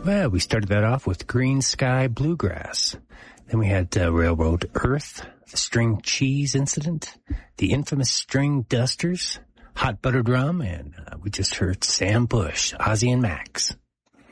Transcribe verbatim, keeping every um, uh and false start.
Well, we started that off with Green Sky Bluegrass. Then we had uh, Railroad Earth, the String Cheese Incident, the infamous String Dusters, Hot Buttered Rum, and uh, we just heard Sam Bush, Ozzy and Max.